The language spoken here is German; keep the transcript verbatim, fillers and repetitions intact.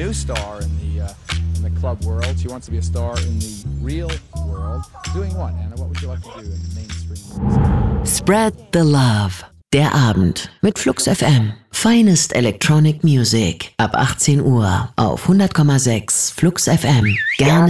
new star in the uh, in the club world. She wants to be a star in the real world. Doing what, Anna? What would you like to do in mainstream music? Spread the Love. Der Abend mit Flux F M. Finest Electronic Music. Ab achtzehn Uhr auf hundert Komma sechs Flux F M. Gerne